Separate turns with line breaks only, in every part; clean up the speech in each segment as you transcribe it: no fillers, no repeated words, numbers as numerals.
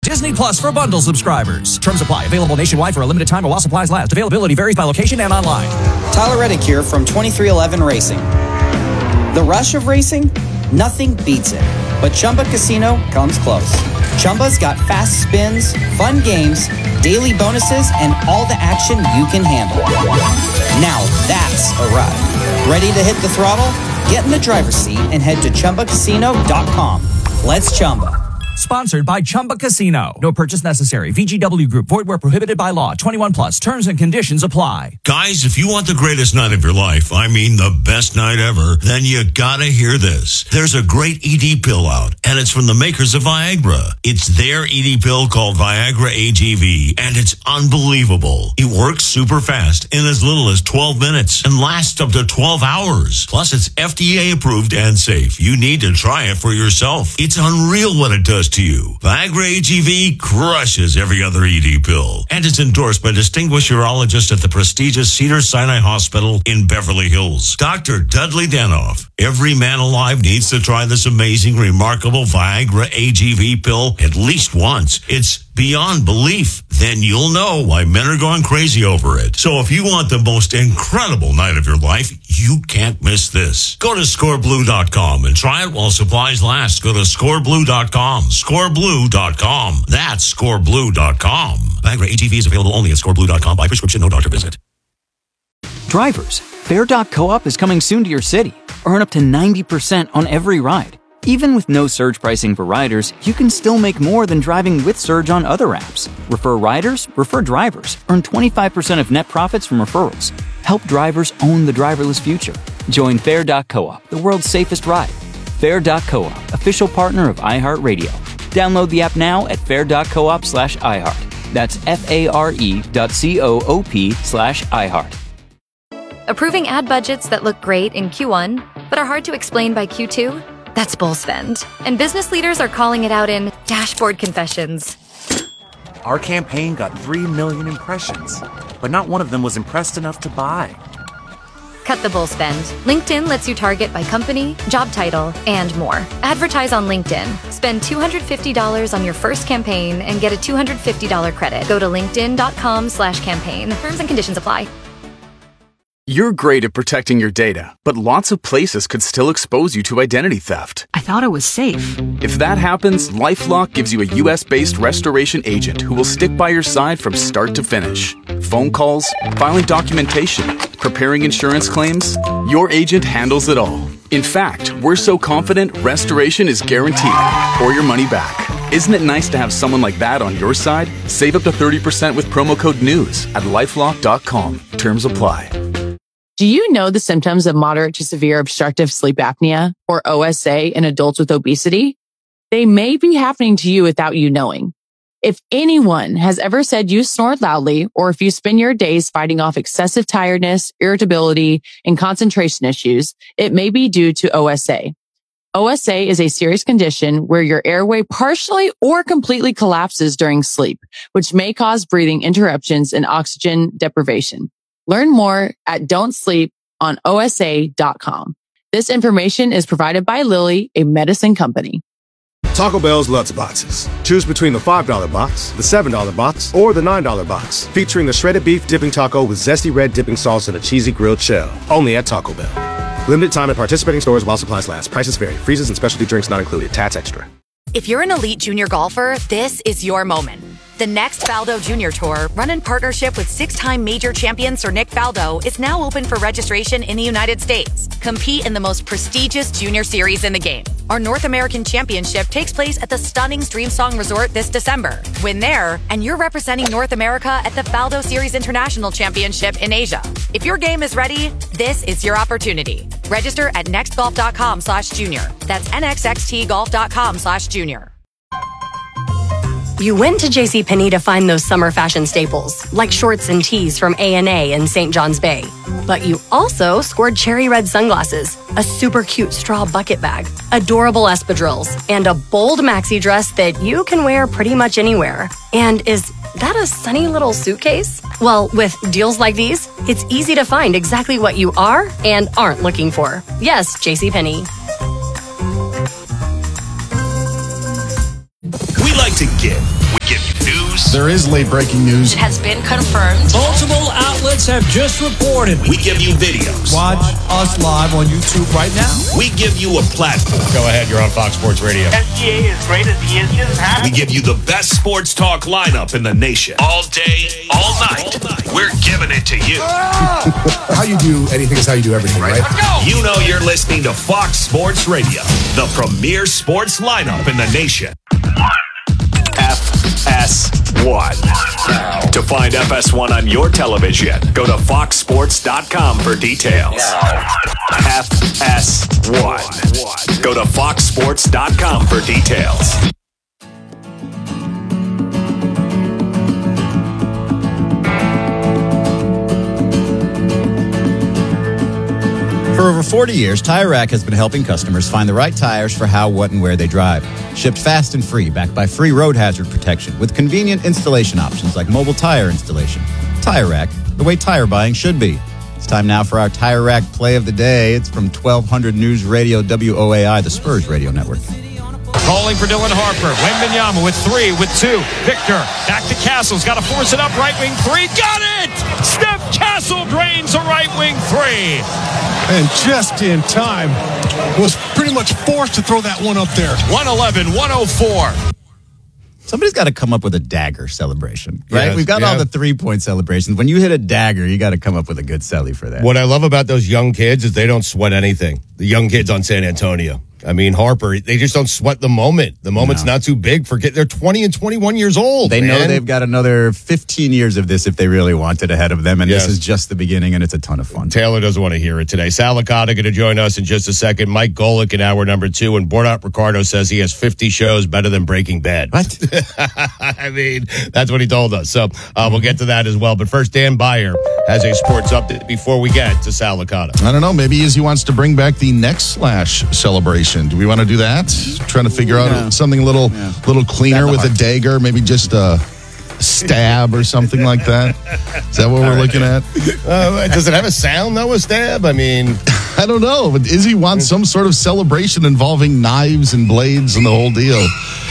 Disney Plus for bundle subscribers. Terms apply. Available nationwide for a limited time or while supplies last. Availability varies by location and online.
Tyler Reddick here from 2311 Racing. The rush of racing? Nothing beats it. But Chumba Casino comes close. Chumba's got fast spins, fun games, daily bonuses, and all the action you can handle. Now that's a ride. Ready to hit the throttle? Get in the driver's seat and head to ChumbaCasino.com. Let's Chumba.
Sponsored by Chumba Casino. No purchase necessary. VGW Group. Void where prohibited by law. 21 plus. Terms and conditions apply.
Guys, if you want the greatest night of your life, I mean the best night ever, then you gotta hear this. There's a great ED pill out, and it's from the makers of Viagra. It's their ED pill called Viagra AGV, and it's unbelievable. It works super fast in as little as 12 minutes and lasts up to 12 hours. Plus, it's FDA approved and safe. You need to try it for yourself. It's unreal what it does to you. Viagra AGV crushes every other ED pill, and it's endorsed by distinguished urologist at the prestigious Cedars-Sinai Hospital in Beverly Hills, Dr. Dudley Danoff. Every man alive needs to try this amazing, remarkable Viagra AGV pill at least once. It's beyond belief. Then you'll know why men are going crazy over it. So if you want the most incredible night of your life, you can't miss this. Go to scoreblue.com and try it while supplies last. Go to scoreblue.com. Scoreblue.com. That's scoreblue.com. Viagra AGV is available only at scoreblue.com by prescription, no doctor visit.
Drivers, Fair.coop is coming soon to your city. Earn up to 90% on every ride. Even with no surge pricing for riders, you can still make more than driving with Surge on other apps. Refer riders, refer drivers. Earn 25% of net profits from referrals. Help drivers own the driverless future. Join Fair.coop, the world's safest ride. Fair.coop, official partner of iHeartRadio. Download the app now at fair.coop/iHeart. That's FARE.coop/iHeart.
Approving ad budgets that look great in Q1, but are hard to explain by Q2? That's bull spend. And business leaders are calling it out in dashboard confessions.
Our campaign got 3 million impressions, but not one of them was impressed enough to buy.
Cut the bull spend. LinkedIn lets you target by company, job title, and more. Advertise on LinkedIn. Spend $250 on your first campaign and get a $250 credit. Go to linkedin.com/campaign. Terms and conditions apply.
You're great at protecting your data, but lots of places could still expose you to identity theft.
I thought it was safe.
If that happens, LifeLock gives you a US-based restoration agent who will stick by your side from start to finish. Phone calls, filing documentation, preparing insurance claims, your agent handles it all. In fact, we're so confident restoration is guaranteed or your money back. Isn't it nice to have someone like that on your side? Save up to 30% with promo code NEWS at lifelock.com. Terms apply.
Do you know the symptoms of moderate to severe obstructive sleep apnea, or OSA, in adults with obesity? They may be happening to you without you knowing. If anyone has ever said you snore loudly, or if you spend your days fighting off excessive tiredness, irritability, and concentration issues, it may be due to OSA. OSA is a serious condition where your airway partially or completely collapses during sleep, which may cause breathing interruptions and oxygen deprivation. Learn more at don'tsleeponosa.com. This information is provided by Lilly, a medicine company.
Taco Bell's Lutz Boxes. Choose between the $5 box, the $7 box, or the $9 box, featuring the shredded beef dipping taco with zesty red dipping sauce and a cheesy grilled shell. Only at Taco Bell. Limited time at participating stores while supplies last. Prices vary. Freezes and specialty drinks not included. Tats extra.
If you're an elite junior golfer, this is your moment. The next Faldo Junior Tour, run in partnership with 6-time major champion Sir Nick Faldo, is now open for registration in the United States. Compete in the most prestigious junior series in the game. Our North American Championship takes place at the stunning Streamsong Resort this December. Win there, and you're representing North America at the Faldo Series International Championship in Asia. If your game is ready, this is your opportunity. Register at nextgolf.com/junior. That's nxxtgolf.com/junior. You went to JCPenney to find those summer fashion staples, like shorts and tees from A&A in St. John's Bay. But you also scored cherry red sunglasses, a super cute straw bucket bag, adorable espadrilles, and a bold maxi dress that you can wear pretty much anywhere. And is that a sunny little suitcase? Well, with deals like these, it's easy to find exactly what you are and aren't looking for. Yes, JCPenney.
We like to give. We
news.
There is late breaking news.
It has been confirmed.
Multiple outlets have just reported.
We give you videos.
Watch us live on YouTube right now.
We give you a platform.
Go ahead, you're on Fox Sports Radio.
SGA is great as he is. He doesn't have
We give you the best sports talk lineup in the nation. All day, all night. We're giving it to you.
How you do anything is how you do everything, right?
Let's go. You know you're listening to Fox Sports Radio, the premier sports lineup in the nation.
FS1. To find FS1 on your television, go to foxsports.com for details. FS1. Go to foxsports.com for details.
For over 40 years, Tire Rack has been helping customers find the right tires for how, what, and where they drive. Shipped fast and free, backed by free road hazard protection, with convenient installation options like mobile tire installation. Tire Rack, the way tire buying should be. It's time now for our Tire Rack play of the day. It's from 1200 News Radio WOAI, the Spurs radio network.
Calling for Dylan Harper. Wembanyama with 3, with 2. Victor back to Castle's. Got to force it up. Right wing 3. Got it! Steph Castle drains a right wing 3.
And just in time, was pretty much forced to throw that one up there.
111-104.
Somebody's got to come up with a dagger celebration, right?
Yes,
We've got all
yeah.
the 3-point celebrations. When you hit a dagger, you got to come up with a good celly for that.
What I love about those young kids is they don't sweat anything. The young kids on San Antonio. I mean, Harper, they just don't sweat the moment. The moment's not too big. They're 20 and 21 years old.
They know they've got another 15 years of this if they really want it ahead of them, and
Yes.
this is just the beginning, and it's a ton of fun.
Taylor doesn't want to hear it today. Sal Licata going to join us in just a second. Mike Golick in hour number 2, and Bordat Ricardo says he has 50 shows better than Breaking Bad.
What?
I mean, that's what he told us. So we'll get to that as well. But first, Dan Beyer has a sports update before we get to Sal Licata.
I don't know. Maybe Izzy wants to bring back the neck slash celebration. Do we want to do that? Trying to figure out something a little cleaner with a dagger, maybe just a stab or something like that. Is that what we're looking at?
Does it have a sound, though, a stab? I mean,
I don't know, but Izzy wants some sort of celebration involving knives and blades and the whole deal.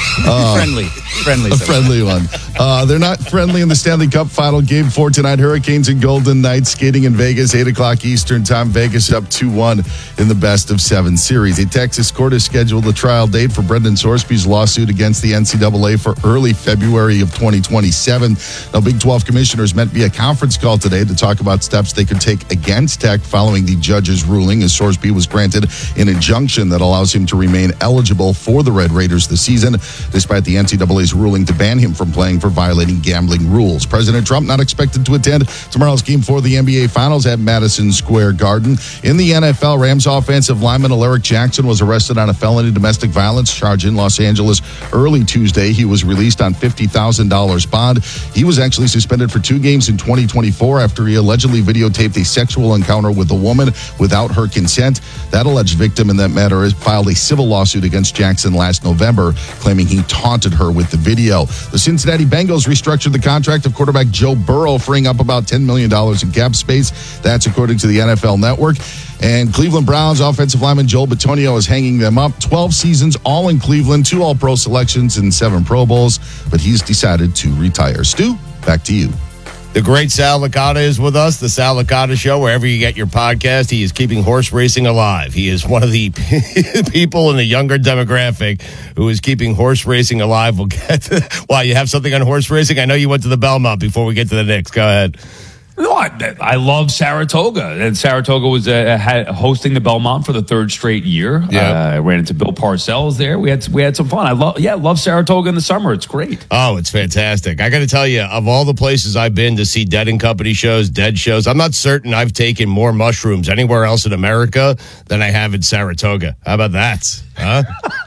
Friendly.
A friendly one. They're not friendly in the Stanley Cup final. Game 4 tonight. Hurricanes and Golden Knights skating in Vegas, 8 o'clock Eastern time. Vegas up 2-1 in the best-of-7 series. A Texas court has scheduled a trial date for Brendan Sorsby's lawsuit against the NCAA for early February of 2027. Now, Big 12 commissioners met via conference call today to talk about steps they could take against Tech following the judge's ruling, as Sorsby was granted an injunction that allows him to remain eligible for the Red Raiders this season, despite the NCAA's ruling to ban him from playing for violating gambling rules. President Trump not expected to attend tomorrow's Game 4 of the NBA Finals at Madison Square Garden. In the NFL, Rams offensive lineman Alaric Jackson was arrested on a felony domestic violence charge in Los Angeles early Tuesday. He was released on $50,000 bond. He was actually suspended for 2 games in 2024 after he allegedly videotaped a sexual encounter with a woman without her consent. That alleged victim in that matter has filed a civil lawsuit against Jackson last November, claiming he taunted her with the video. The Cincinnati Bengals restructured the contract of quarterback Joe Burrow, freeing up about $10 million in cap space. That's according to the NFL Network. And Cleveland Browns offensive lineman Joel Bitonio is hanging them up. 12 seasons, all in Cleveland, 2 All-Pro selections and 7 Pro Bowls. But he's decided to retire. Stu, back to you.
The great Sal Licata is with us, the Sal Licata Show. Wherever you get your podcast, he is keeping horse racing alive. He is one of the people in the younger demographic who is keeping horse racing alive. We'll get to, wow, you have something on horse racing? I know you went to the Belmont before we get to the Knicks. Go ahead.
No, I love Saratoga, and Saratoga was hosting the Belmont for the 3rd straight year.
Yeah.
I ran into Bill Parcells there. We had some fun. I love Saratoga in the summer. It's great.
Oh, it's fantastic. I got to tell you, of all the places I've been to see Dead and Company shows, Dead shows, I'm not certain I've taken more mushrooms anywhere else in America than I have in Saratoga. How about that? Huh?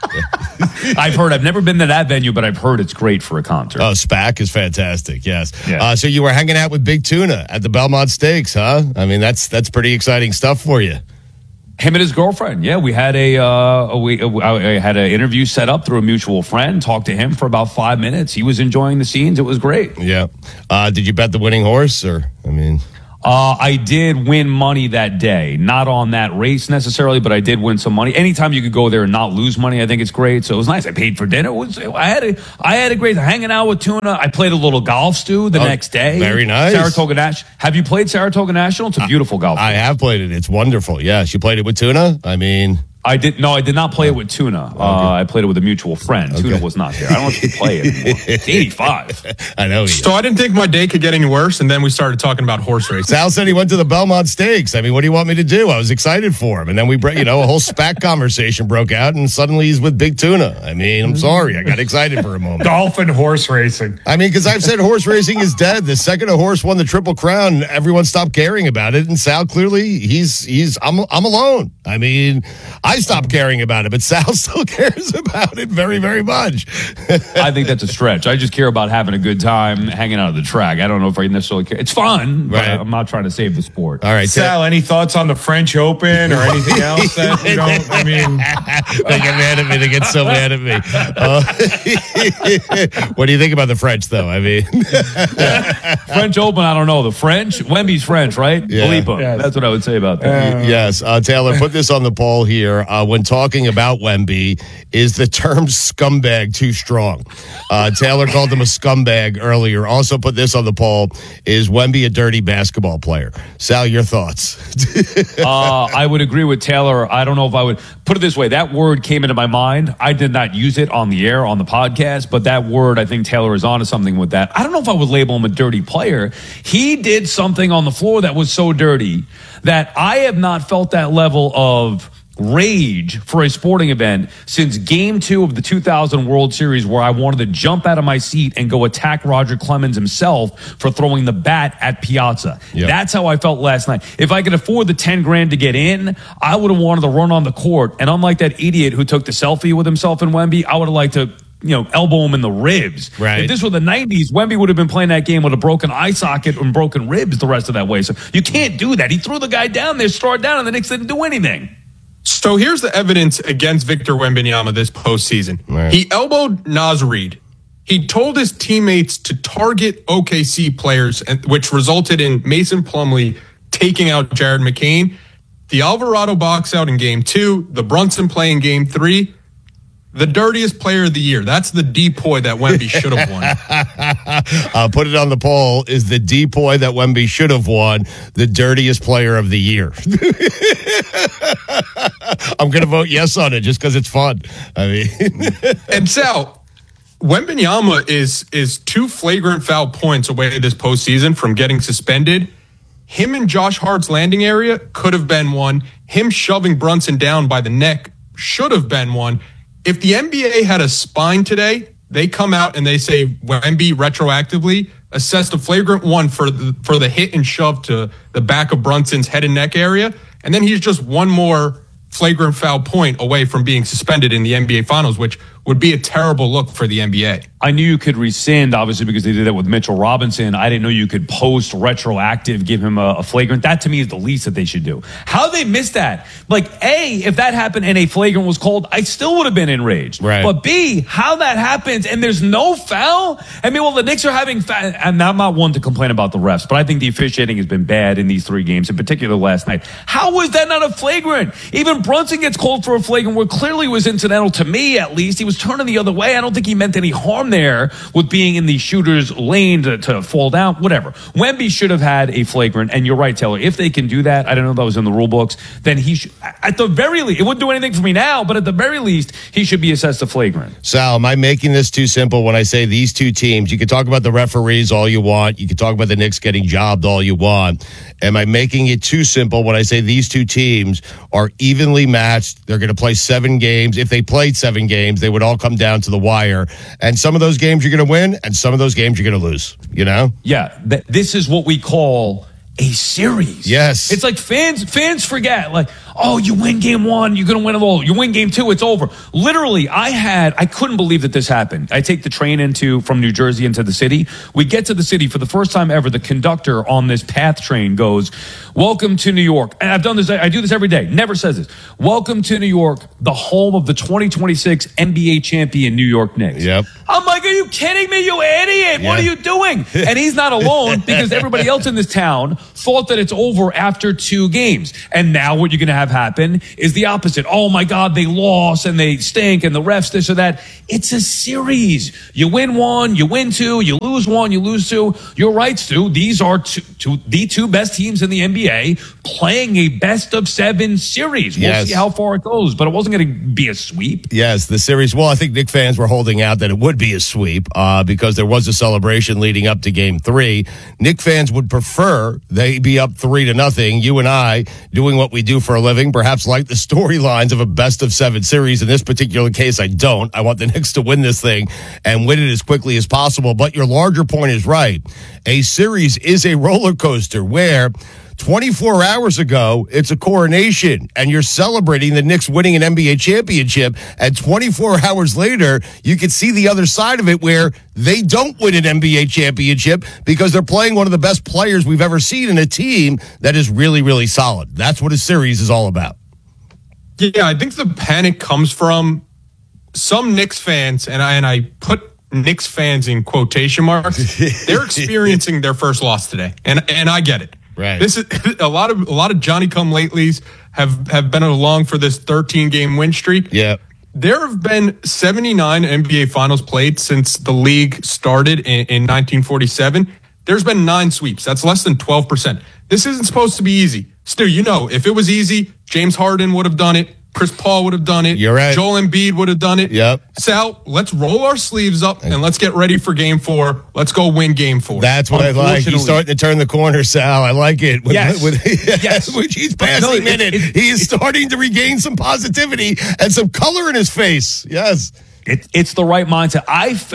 I've never been to that venue, but I've heard it's great for a concert.
Oh, SPAC is fantastic. Yes.
Yeah.
So you were hanging out with Big Tuna at the Belmont Stakes, huh? I mean, that's pretty exciting stuff for you.
Him and his girlfriend. Yeah, we had I had an interview set up through a mutual friend. Talked to him for about 5 minutes. He was enjoying the scenes. It was great.
Yeah. Did you bet the winning horse, or I mean?
I did win money that day, not on that race necessarily, but I did win some money. Anytime you could go there and not lose money, I think it's great. So it was nice. I paid for dinner. I had a great hanging out with Tuna. I played a little golf, Stu, the next day.
Very nice.
Saratoga National. Have you played Saratoga National? It's a beautiful golf course.
I have played it. It's wonderful. Yes, you played it with Tuna? I mean...
I did not play it with Tuna.
Okay.
I played it with a mutual friend. Tuna was not there. I don't know if you play it anymore. It's 85.
I know.
So I didn't think my day could get any worse, and then we started talking about horse racing.
Sal said he went to the Belmont Stakes. I mean, what do you want me to do? I was excited for him. And then a whole SPAC conversation broke out, and suddenly he's with Big Tuna. I mean, I'm sorry. I got excited for a moment.
Golf and horse racing.
I mean, because I've said horse racing is dead. The second a horse won the Triple Crown, everyone stopped caring about it. And Sal, clearly, I'm alone. I mean, I stopped caring about it, but Sal still cares about it very, very much.
I think that's a stretch. I just care about having a good time, hanging out at the track. I don't know if I necessarily care. It's fun, but I'm not trying to save the sport.
All right,
Sal, any thoughts on the French Open or anything else that you don't, I mean...
They get mad at me. They get so mad at me. What do you think about the French, though? I mean...
French Open, I don't know. The French? Wemby's French, right?
Yeah.
Believe him.
Yes.
That's what I would say about that.
Yes. Taylor, put this on the poll here. When talking about Wemby, is the term scumbag too strong? Taylor called him a scumbag earlier. Also put this on the poll. Is Wemby a dirty basketball player? Sal, your thoughts?
I would agree with Taylor. I don't know if I would put it this way. That word came into my mind. I did not use it on the air, on the podcast, but that word, I think Taylor is onto something with that. I don't know if I would label him a dirty player. He did something on the floor that was so dirty that I have not felt that level of rage for a sporting event since game 2 of the 2000 World Series, where I wanted to jump out of my seat and go attack Roger Clemens himself for throwing the bat at Piazza.
Yep.
That's how I felt last night. If I could afford the 10 grand to get in, I would have wanted to run on the court. And unlike that idiot who took the selfie with himself in Wemby, I would have liked to elbow him in the ribs.
Right.
If this were the 90s, Wemby would have been playing that game with a broken eye socket and broken ribs the rest of that way. So you can't do that. He threw the guy down there, started down, and the Knicks didn't do anything.
So here's the evidence against Victor Wembanyama this postseason.
Right.
He elbowed Naz Reid. He told his teammates to target OKC players, which resulted in Mason Plumlee taking out Jared McCain. The Alvarado box out in game 2, the Brunson play in game 3. The dirtiest player of the year. That's the depoy that Wemby should have won.
Put it on the poll. Is the depoy that Wemby should have won the dirtiest player of the year? I'm going to vote yes on it just because it's fun. I mean,
and Sal, Wembanyama is 2 flagrant foul points away this postseason from getting suspended. Him in Josh Hart's landing area could have been one. Him shoving Brunson down by the neck should have been one. If the NBA had a spine today, they come out and they say Wemby retroactively assessed a flagrant 1 for the hit and shove to the back of Brunson's head and neck area, and then he's just one more flagrant foul point away from being suspended in the NBA Finals, which would be a terrible look for the NBA.
I knew you could rescind, obviously, because they did that with Mitchell Robinson. I didn't know you could post retroactive, give him a flagrant. That, to me, is the least that they should do. How they missed that? Like, A, if that happened and a flagrant was called, I still would have been enraged.
Right.
But B, how that happens and there's no foul? I mean, well, the Knicks are having and I'm not one to complain about the refs, but I think the officiating has been bad in these 3 games, in particular last night. How was that not a flagrant? Even Brunson gets called for a flagrant where clearly was incidental, to me at least. He was turning the other way. I don't think he meant any harm there with being in the shooter's lane to fall down, whatever. Wemby should have had a flagrant, and you're right, Taylor. If they can do that, I don't know if that was in the rule books, then he should, at the very least, it wouldn't do anything for me now, but at the very least, he should be assessed a flagrant.
Sal, am I making this too simple when I say these 2 teams? You can talk about the referees all you want. You can talk about the Knicks getting jobbed all you want. Am I making it too simple when I say these 2 teams are evenly matched? They're going to play 7 games. If they played 7 games, they would all come down to the wire. And some of those games you're going to win, and some of those games you're going to lose, you know?
Yeah, this is what we call a series.
Yes.
It's like fans forget, like, oh, you win game 1, you're going to win it all. You win game 2, it's over. Literally, I couldn't believe that this happened. I take the train from New Jersey into the city. We get to the city for the first time ever. The conductor on this PATH train goes, "Welcome to New York." And I've done this. I do this every day. Never says this. "Welcome to New York, the home of the 2026 NBA champion New York Knicks."
Yep.
I'm like, are you kidding me, you idiot? what are you doing? And he's not alone because everybody else in this town thought that it's over after 2 games. And now what you're going to have happen is the opposite. Oh my God, they lost and they stink and the refs this or that. It's a series. You win 1, you win 2, you lose 1, you lose 2. You're right, Stu. These are the 2 best teams in the NBA playing a best of 7 series. We'll see how far it goes, but it wasn't going to be a sweep.
Yes, the series. Well, I think Knicks fans were holding out that it would be a sweep because there was a celebration leading up to Game 3. Knicks fans would prefer they be up 3-0. You and I doing what we do for a living, perhaps like the storylines of a best of 7 series. In this particular case, I don't. I want the Knicks to win this thing and win it as quickly as possible. But your larger point is right. A series is a roller coaster where 24 hours ago, it's a coronation, and you're celebrating the Knicks winning an NBA championship. And 24 hours later, you can see the other side of it where they don't win an NBA championship because they're playing one of the best players we've ever seen in a team that is really, really solid. That's what a series is all about.
Yeah, I think the panic comes from some Knicks fans, and I put Knicks fans in quotation marks. They're experiencing their first loss today, and I get it.
Right.
This is a lot of Johnny-come-latelys have been along for this 13-game win streak.
Yeah.
There have been 79 NBA Finals played since the league started in 1947. There's been 9 sweeps. That's less than 12%. This isn't supposed to be easy. Stu, if it was easy, James Harden would have done it. Chris Paul would have done it.
You're right.
Joel Embiid would have done it.
Yep.
Sal, let's roll our sleeves up and let's get ready for Game 4. Let's go win Game 4.
That's what I like. He's starting to turn the corner, Sal. I like it.
Yes.
He's passing he is starting to regain some positivity and some color in his face. Yes.
It's the right mindset.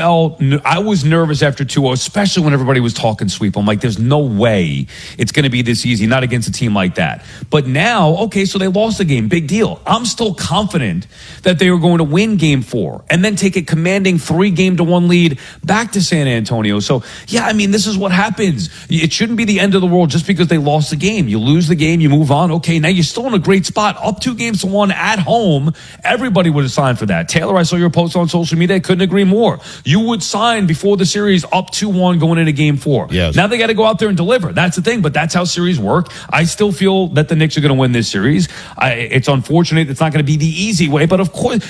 I was nervous after 2-0, especially when everybody was talking sweep. I'm like, there's no way it's going to be this easy, not against a team like that. But now, okay, so they lost the game. Big deal. I'm still confident that they were going to win Game 4 and then take a commanding 3-1 lead back to San Antonio. So, yeah, I mean, this is what happens. It shouldn't be the end of the world just because they lost the game. You lose the game, you move on. Okay, now you're still in a great spot, up 2-1 at home. Everybody would have signed for that. Taylor, I saw your post on social media. I couldn't agree more. You would sign before the series up 2-1 going into Game 4.
Yes.
Now they got to go out there and deliver. That's the thing, but that's how series work. I still feel that the Knicks are going to win this series. It's unfortunate. It's not going to be the easy way, but of course,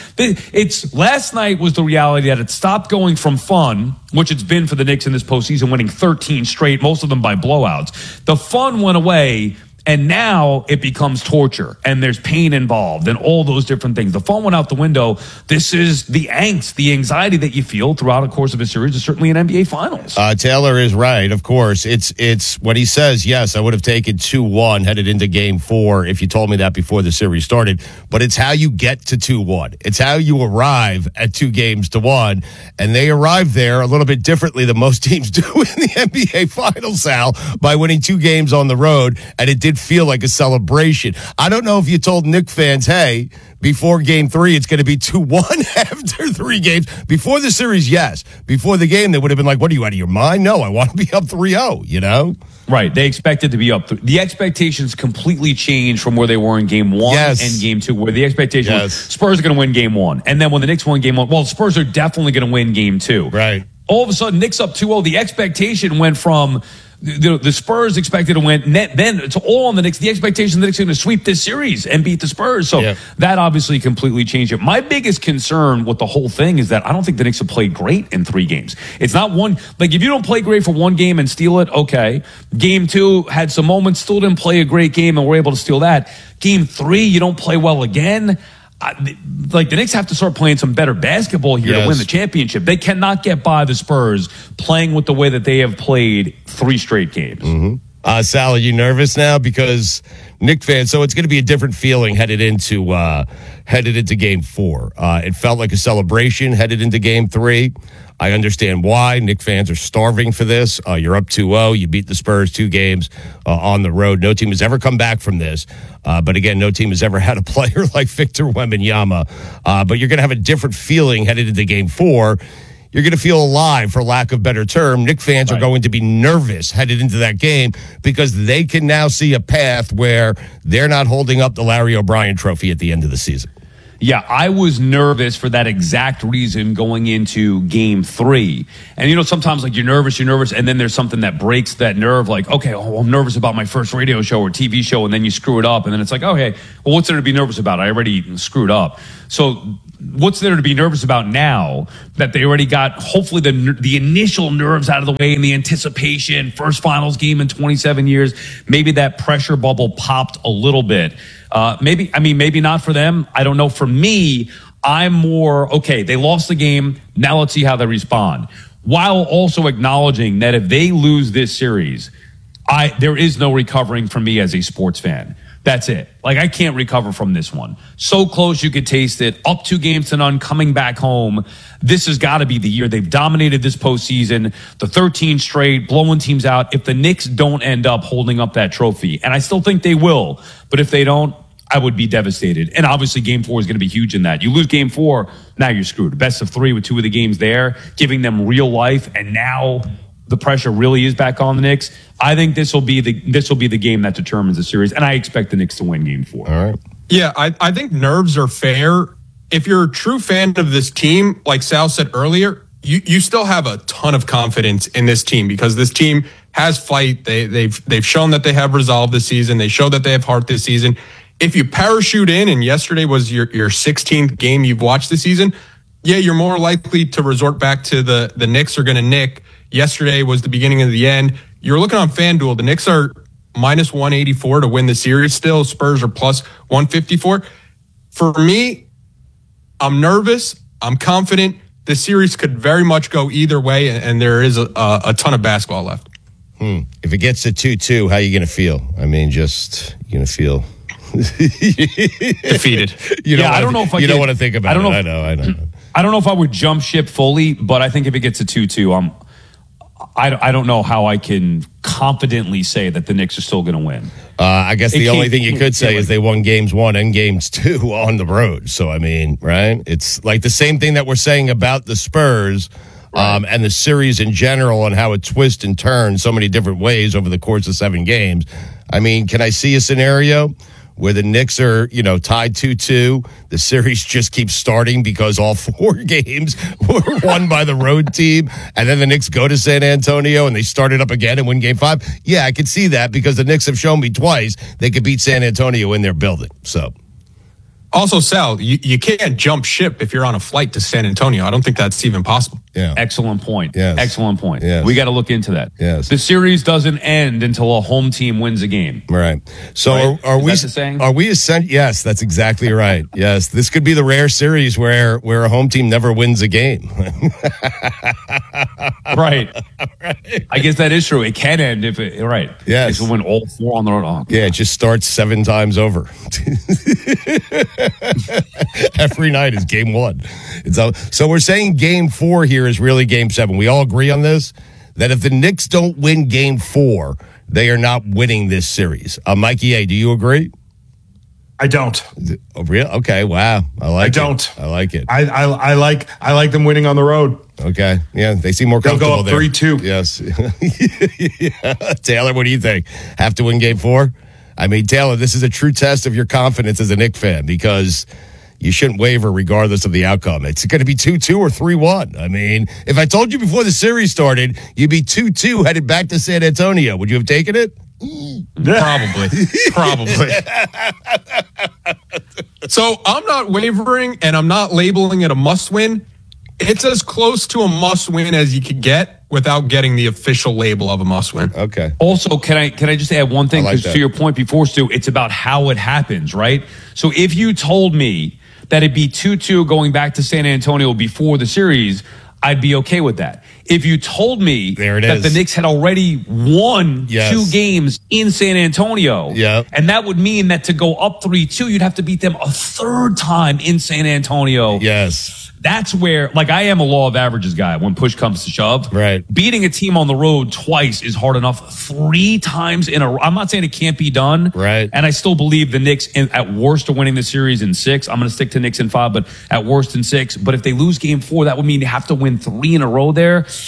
last night was the reality that it stopped going from fun, which it's been for the Knicks in this postseason, winning 13 straight, most of them by blowouts. The fun went away. And now it becomes torture and there's pain involved and all those different things. The fun went out the window. This is the angst, the anxiety that you feel throughout the course of a series, and certainly in NBA Finals.
Taylor is right, of course. It's what he says. Yes, I would have taken 2-1 headed into Game 4 if you told me that before the series started. But it's how you get to 2-1. It's how you arrive at 2-1. And they arrive there a little bit differently than most teams do in the NBA Finals, Sal, by winning 2 games on the road. And it did feel like a celebration. I don't know if you told Knicks fans, hey, before Game 3, it's going to be 2-1 after 3 games. Before the series, yes. Before the game, they would have been like, what are you, out of your mind? No, I want to be up 3-0,
Right. They expected to be up. The expectations completely changed from where they were in Game 1 and Game 2, where the expectation was Spurs are going to win Game 1. And then when the Knicks won Game 1, well, Spurs are definitely going to win Game 2.
Right.
All of a sudden, Knicks up 2-0. The expectation went from the Spurs expected to win. Then it's all on the Knicks. The expectation the Knicks are going to sweep this series and beat the Spurs. So that obviously completely changed it. My biggest concern with the whole thing is that I don't think the Knicks have played great in 3 games. It's not one, like if you don't play great for 1 game and steal it, okay. Game 2 had some moments, still didn't play a great game and were able to steal that. Game 3, you don't play well again. Like the Knicks have to start playing some better basketball here to win the championship. They cannot get by the Spurs playing with the way that they have played 3 straight games.
Mm-hmm. Sal, are you nervous now? Because Knicks fans, so it's going to be a different feeling headed into Game 4. It felt like a celebration headed into Game 3. I understand why. Knicks fans are starving for this. You're up 2-0. You beat the Spurs 2 games on the road. No team has ever come back from this. But again, no team has ever had a player like Victor Wembanyama. But you're going to have a different feeling headed into Game 4. You're going to feel alive, for lack of a better term. Knicks fans are going to be nervous headed into that game because they can now see a path where they're not holding up the Larry O'Brien trophy at the end of the season.
Yeah, I was nervous for that exact reason going into game 3. And, sometimes like you're nervous, and then there's something that breaks that nerve. Like, okay, I'm nervous about my first radio show or TV show, and then you screw it up. And then it's like, okay, well, what's there to be nervous about? I already screwed up. So what's there to be nervous about now that they already got, hopefully, the initial nerves out of the way and the anticipation, first finals game in 27 years, maybe that pressure bubble popped a little bit. Maybe not for them. I don't know. For me, I'm more, okay, they lost the game. Now let's see how they respond. While also acknowledging that if they lose this series, there is no recovering for me as a sports fan. That's it. Like, I can't recover from this one. So close you could taste it. Up 2-0, coming back home. This has got to be the year. They've dominated this postseason. The 13 straight, blowing teams out. If the Knicks don't end up holding up that trophy, and I still think they will, but if they don't, I would be devastated. And obviously game 4 is going to be huge in that. You lose game 4, now you're screwed. Best of 3 with 2 of the games there, giving them real life, and now the pressure really is back on the Knicks. I think this will be the game that determines the series, and I expect the Knicks to win game 4.
All right.
Yeah, I think nerves are fair. If you're a true fan of this team, like Sal said earlier, you still have a ton of confidence in this team because this team has fight. They've shown that they have resolve this season. They show that they have heart this season. If you parachute in, and yesterday was your 16th game you've watched this season, yeah, you're more likely to resort back to the Knicks are going to nick. Yesterday was the beginning of the end. You're looking on FanDuel. The Knicks are minus 184 to win the series still. Spurs are plus 154. For me, I'm nervous. I'm confident. The series could very much go either way, and there is a ton of basketball left.
If it gets to 2-2, how are you going to feel? I mean, just you're going to feel
defeated.
I don't know if I
don't want to think about it. I know.
I don't know if I would jump ship fully, but I think if it gets to 2-2, I don't know how I can confidently say that the Knicks are still going to win.
I guess the only thing you could say is they won games 1 and games 2 on the road. So, I mean, right? It's like the same thing that we're saying about the Spurs and the series in general and how it twists and turns so many different ways over the course of 7 games. I mean, can I see a scenario where the Knicks are, tied 2-2. The series just keeps starting because all 4 games were won by the road team. And then the Knicks go to San Antonio and they start it up again and win game 5. Yeah, I could see that because the Knicks have shown me twice they could beat San Antonio in their building. So.
Also, Sal, you can't jump ship if you're on a flight to San Antonio. I don't think that's even possible.
Yeah.
Excellent point.
Yes.
Excellent point.
Yes.
We got to look into that.
Yes.
The series doesn't end until a home team wins a game.
Right. So
right?
Are we?
Is that the saying?
Are we? Yes, that's exactly right. Yes, this could be the rare series where a home team never wins a game.
Right. I guess that is true. It can end if it. Right.
Yes.
It will win all 4 on the road. Oh,
yeah, it just starts 7 times over. Every night is game 1. So we're saying game 4 here is really game 7. We all agree on this, that if the Knicks don't win game 4, they are not winning this series. Mikey A., do you agree?
I don't.
Oh, really? Okay, wow. I
don't.
I like it.
I like them winning on the road.
Okay. Yeah, they seem more comfortable there.
They'll go up 3-2.
Yes. Yeah. Taylor, what do you think? Have to win game 4? I mean, Taylor, this is a true test of your confidence as a Knicks fan because you shouldn't waver regardless of the outcome. It's going to be 2-2 or 3-1. I mean, if I told you before the series started, you'd be 2-2 headed back to San Antonio. Would you have taken it?
Probably. So I'm not wavering and I'm not labeling it a must win. It's as close to a must win as you could get without getting the official label of a must win.
Okay.
Also, can I just add one thing? Because
like
to your point before, Stu, it's about how it happens, right? So if you told me that it'd be 2-2 going back to San Antonio before the series, I'd be okay with that. If you told me that the Knicks had already won 2 games in San Antonio, and that would mean that to go up 3-2, you'd have to beat them a 3rd time in San Antonio.
Yes.
That's where, like, I am a law of averages guy when push comes to shove.
Right.
Beating a team on the road twice is hard enough. 3 times in a row. I'm not saying it can't be done.
Right.
And I still believe the Knicks, at worst, are winning the series in 6. I'm going to stick to Knicks in 5, but at worst in 6. But if they lose game 4, that would mean they have to win 3 in a row there.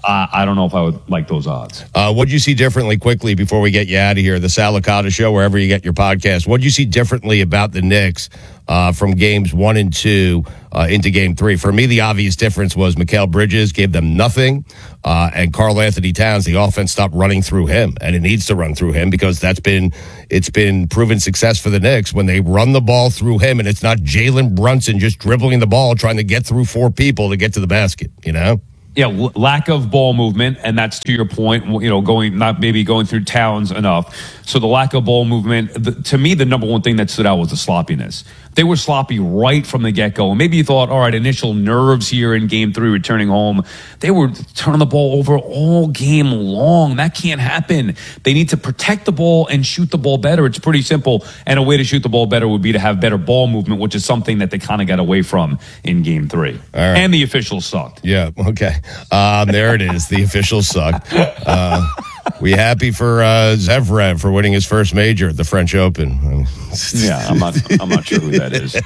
I don't know if I would like those odds.
What'd you see differently quickly before we get you out of here? The Sal Licata Show, wherever you get your podcast. What'd you see differently about the Knicks from games 1 and 2 into game 3? For me, the obvious difference was Mikal Bridges gave them nothing, and Karl Anthony Towns, the offense stopped running through him, and it needs to run through him because it's been proven success for the Knicks when they run the ball through him, and it's not Jalen Brunson just dribbling the ball trying to get through 4 people to get to the basket, you know?
Yeah, lack of ball movement, and that's to your point, not going through Towns enough. So the lack of ball movement, to me, the number one thing that stood out was the sloppiness. They were sloppy right from the get-go. And maybe you thought, all right, initial nerves here in game 3 returning home. They were turning the ball over all game long. That can't happen. They need to protect the ball and shoot the ball better. It's pretty simple. And a way to shoot the ball better would be to have better ball movement, which is something that they kind of got away from in game 3.
All right.
And the officials sucked.
Yeah, okay. There it is. The officials sucked. We happy for Zverev for winning his first major at the French Open.
Yeah, I'm not sure who that is.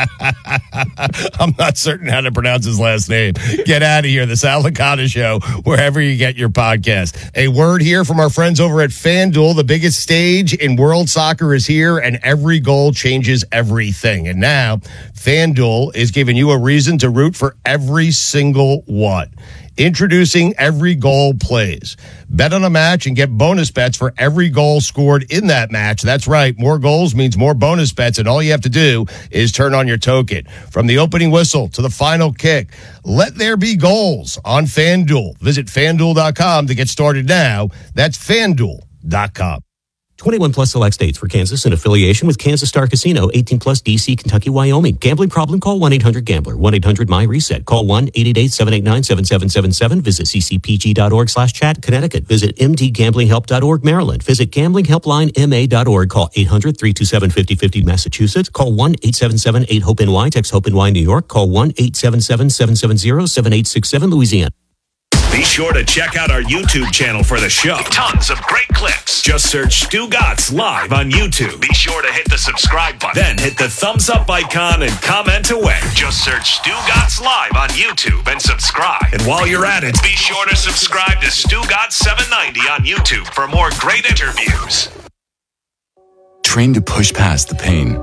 I'm not certain how to pronounce his last name. Get out of here. The Sal Licata Show, wherever you get your podcast. A word here from our friends over at FanDuel. The biggest stage in world soccer is here, and every goal changes everything. And now, FanDuel is giving you a reason to root for every single one. Introducing Every Goal Plays. Bet on a match and get bonus bets for every goal scored in that match. That's right. More goals means more bonus bets, and all you have to do is turn on your token. From the opening whistle to the final kick, let there be goals on FanDuel. Visit FanDuel.com to get started now. That's FanDuel.com.
21 plus select states for Kansas in affiliation with Kansas Star Casino, 18 plus DC, Kentucky, Wyoming. Gambling problem? Call 1-800-GAMBLER. 1-800-MY-RESET. Call 1-888-789-7777. Visit ccpg.org/chat. Connecticut. Visit mdgamblinghelp.org. Maryland. Visit gamblinghelplinema.org. Call 800-327-5050. Massachusetts. Call 1-877-8-HOPE-NY. Text HOPE-NY. New York. Call 1-877-770-7867. Louisiana.
Be sure to check out our YouTube channel for the show. Tons of great clips. Just search Stu Gatz Live on YouTube. Be sure to hit the subscribe button. Then hit the thumbs up icon and comment away. Just search Stu Gatz Live on YouTube and subscribe. And while you're at it, be sure to subscribe to Stu Gatz 790 on YouTube for more great interviews.
Train to push past the pain.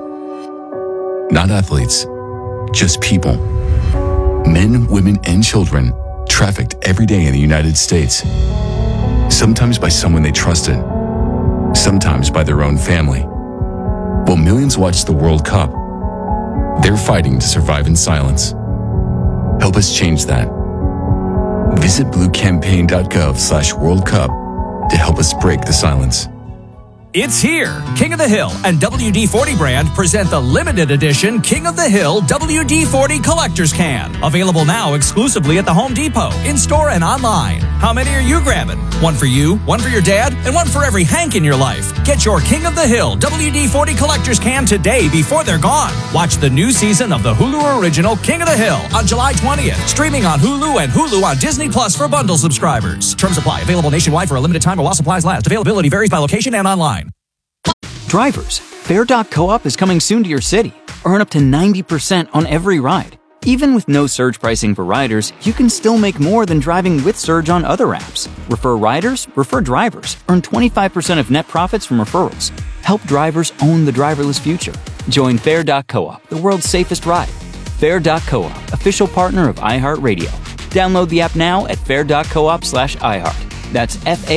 Not athletes, just people. Men, women, and children trafficked every day in the United States. Sometimes by someone they trusted, sometimes by their own family. While millions watch the World Cup, they're fighting to survive in silence. Help us change that. Visit bluecampaign.gov/World Cup to help us break the silence.
It's here. King of the Hill and WD-40 brand present the limited edition King of the Hill WD-40 Collector's Can. Available now exclusively at the Home Depot, in-store and online. How many are you grabbing? One for you, one for your dad, and one for every Hank in your life. Get your King of the Hill WD-40 Collector's Can today before they're gone. Watch the new season of the Hulu original King of the Hill on July 20th. Streaming on Hulu and Hulu on Disney Plus for bundle subscribers. Terms apply. Available nationwide for a limited time while supplies last. Availability varies by location and online.
Drivers, Fair.coop is coming soon to your city. Earn up to 90% on every ride. Even with no surge pricing for riders, you can still make more than driving with Surge on other apps. Refer riders, refer drivers. Earn 25% of net profits from referrals. Help drivers own the driverless future. Join Fair.coop, the world's safest ride. Fair.coop, official partner of iHeartRadio. Download the app now at fair.coop/iHeart. That's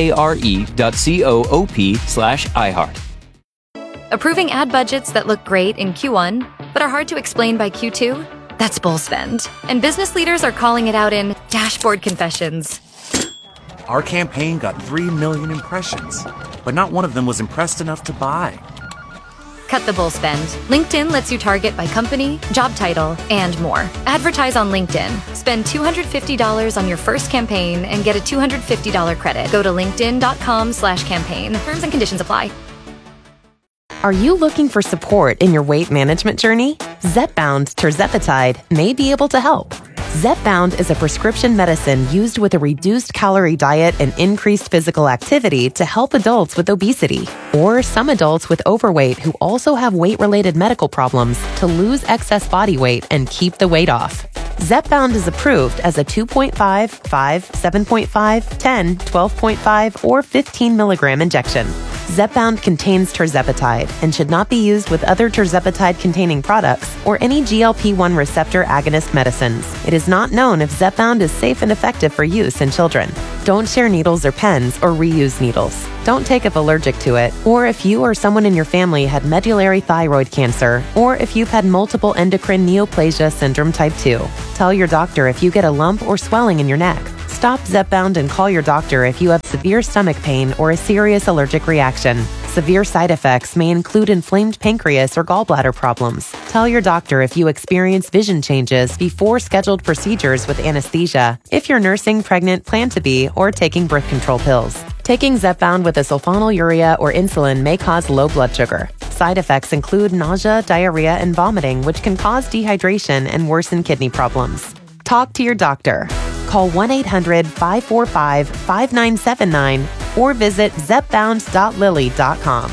FARE.coop/iHeart.
Approving ad budgets that look great in Q1, but are hard to explain by Q2? That's bull spend. And business leaders are calling it out in Dashboard Confessions.
Our campaign got 3 million impressions, but not one of them was impressed enough to buy.
Cut the bull spend. LinkedIn lets you target by company, job title, and more. Advertise on LinkedIn. Spend $250 on your first campaign and get a $250 credit. Go to linkedin.com/campaign. Terms and conditions apply.
Are you looking for support in your weight management journey? Zepbound tirzepatide may be able to help. Zepbound is a prescription medicine used with a reduced calorie diet and increased physical activity to help adults with obesity or some adults with overweight who also have weight-related medical problems to lose excess body weight and keep the weight off. Zepbound is approved as a 2.5, 5, 7.5, 10, 12.5, or 15 milligram injection. Zepbound contains tirzepatide and should not be used with other tirzepatide-containing products or any GLP-1 receptor agonist medicines. It is not known if Zepbound is safe and effective for use in children. Don't share needles or pens or reuse needles. Don't take if allergic to it, or if you or someone in your family had medullary thyroid cancer, or if you've had multiple endocrine neoplasia syndrome type 2. Tell your doctor if you get a lump or swelling in your neck. Stop Zepbound and call your doctor if you have severe stomach pain or a serious allergic reaction. Severe side effects may include inflamed pancreas or gallbladder problems. Tell your doctor if you experience vision changes before scheduled procedures with anesthesia, if you're nursing, pregnant, plan to be, or taking birth control pills. Taking Zepbound with a sulfonylurea or insulin may cause low blood sugar. Side effects include nausea, diarrhea, and vomiting, which can cause dehydration and worsen kidney problems. Talk to your doctor. Call 1-800-545-5979 or visit zepbound.lilly.com.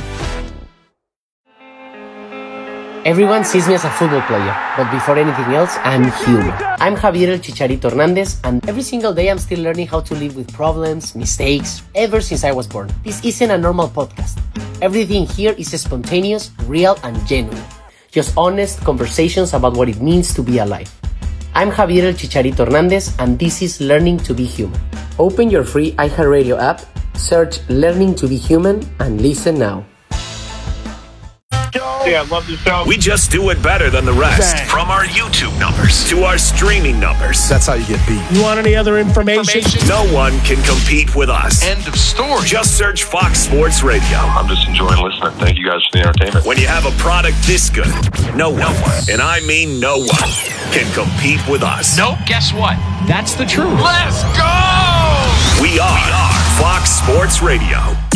Everyone sees me as a football player, but before anything else, I'm human. I'm Javier El Chicharito Hernandez, and every single day I'm still learning how to live with problems, mistakes, ever since I was born. This isn't a normal podcast. Everything here is spontaneous, real, and genuine. Just honest conversations about what it means to be alive. I'm Javier El Chicharito Hernandez, and this is Learning to be Human. Open your free iHeartRadio app, search Learning to be Human, and listen now.
Yeah, I love the show. We just do it better than the rest. Dang. From our YouTube numbers to our streaming numbers.
That's how you get beat.
You want any other information? No one can compete with us. End of story. Just search Fox Sports Radio.
I'm just enjoying listening. Thank you guys for the entertainment.
When you have a product this good, no one, and I mean no one, can compete with us.
Nope, guess what? That's the truth.
Let's go! We are Fox Sports Radio.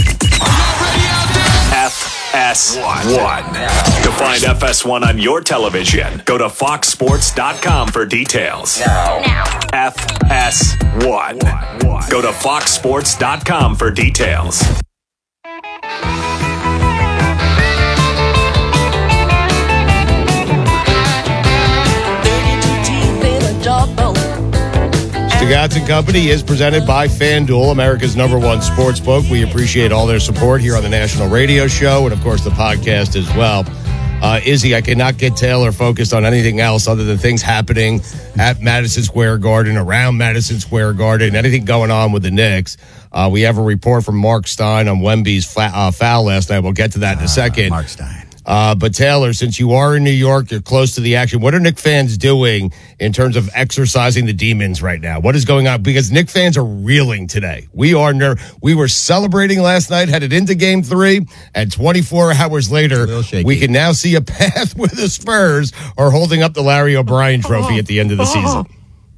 FS1. To find FS1 on your television, go to foxsports.com for details. FS1. Go to foxsports.com for details.
Stugotz & Company is presented by FanDuel, America's #1 sports book. We appreciate all their support here on the national radio show and, of course, the podcast as well. Izzy, I cannot get Taylor focused on anything else other than things happening at Madison Square Garden, around Madison Square Garden, anything going on with the Knicks. We have a report from Mark Stein on Wemby's foul last night. We'll get to that in a second.
Mark Stein.
But Taylor, since you are in New York, you're close to the action. What are Knicks fans doing in terms of exercising the demons right now? What is going on? Because Knicks fans are reeling today. We were celebrating last night, headed into Game 3, and 24 hours later, we can now see a path where the Spurs are holding up the Larry O'Brien trophy at the end of the season.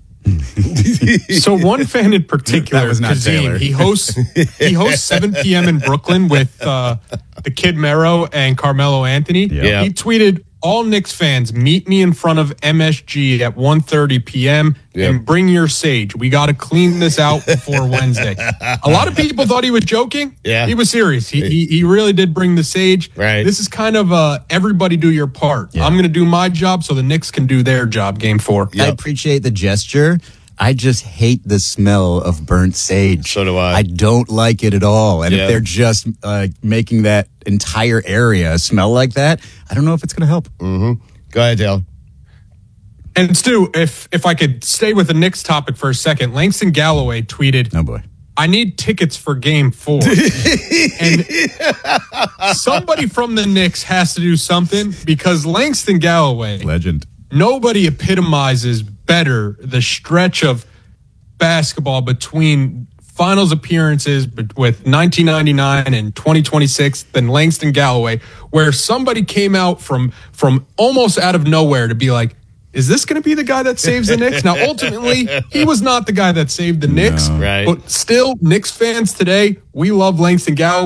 So one fan in particular, Kazim, he hosts 7 p.m. in Brooklyn with the Kid Mero and Carmelo Anthony.
Yeah.
He tweeted, "All Knicks fans, meet me in front of MSG at 1:30 p.m. and bring your sage. We got to clean this out before Wednesday." A lot of people thought he was joking.
Yeah.
He was serious. He really did bring the sage.
Right.
This is kind of everybody do your part.
Yeah.
I'm going to do my job so the Knicks can do their job. Game 4.
I appreciate the gesture. I just hate the smell of burnt sage.
So do I.
I don't like it at all. And if they're just making that entire area smell like that, I don't know if it's going to help.
Mm-hmm. Go ahead, Dale.
And Stu, if I could stay with the Knicks topic for a second, Langston Galloway tweeted,
"Oh boy,
I need tickets for Game 4." And somebody from the Knicks has to do something, because Langston Galloway,
legend,
nobody epitomizes better the stretch of basketball between finals appearances with 1999 and 2026 than Langston Galloway, where somebody came out from almost out of nowhere to be like, is this going to be the guy that saves the Knicks? Now, ultimately, he was not the guy that saved the Knicks.
Right.
But still, Knicks fans today, we love Langston Galloway.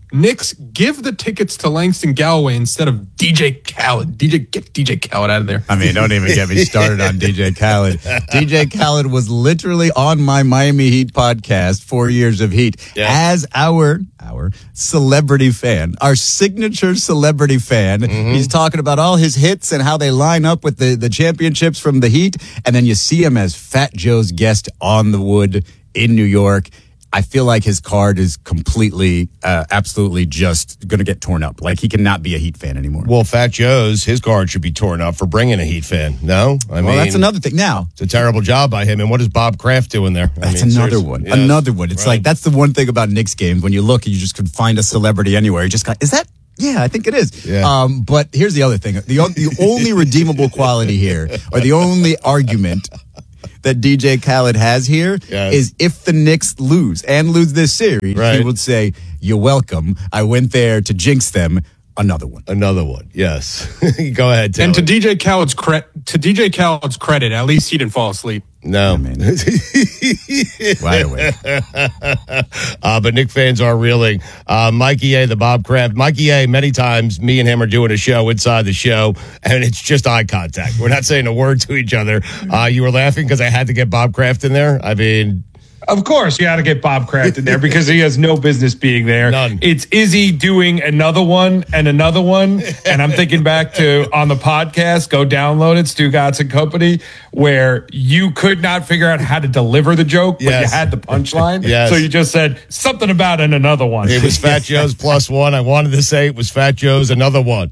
Knicks give the tickets to Langston Galloway instead of DJ Khaled. Get DJ Khaled out of there.
I mean, don't even get me started on DJ Khaled. DJ Khaled was literally on my Miami Heat podcast, 4 years of Heat, as our celebrity fan, our signature celebrity fan. He's talking about all his hits and how they line up with the championships from the Heat. And then you see him as Fat Joe's guest on the Wood in New York. I feel like his card is completely, absolutely just going to get torn up. Like, he cannot be a Heat fan anymore.
Well, Fat Joe's, his card should be torn up for bringing a Heat fan. No? I mean,
that's another thing. Now,
it's a terrible job by him. And what is Bob Kraft doing there?
That's another one. Yes. Another one. It's like, that's the one thing about Knicks games. When you look, you just could find a celebrity anywhere. You just got, is that? Yeah, I think it is.
Yeah.
But here's the other thing. The only redeemable quality here, or the only argument that DJ Khaled has here is if the Knicks lose this series, he would say, "You're welcome. I went there to jinx them." Another one.
Yes. Go ahead, Taylor.
And to DJ Khaled's credit, at least he didn't fall asleep.
No,
man. Wide awake.
But Knick fans are reeling. Mikey A, the Bob Kraft. Mikey A, many times me and him are doing a show inside the show, and it's just eye contact. We're not saying a word to each other. You were laughing because I had to get Bob Kraft in there? I mean...
Of course, you got to get Bob Kraft in there because he has no business being there.
None.
It's Izzy doing another one, and I'm thinking back to on the podcast, go download it, Stu Gatz and Company, where you could not figure out how to deliver the joke, but you had the punchline.
Yes.
So you just said something about another one.
It was Fat Joe's plus one. I wanted to say it was Fat Joe's another one.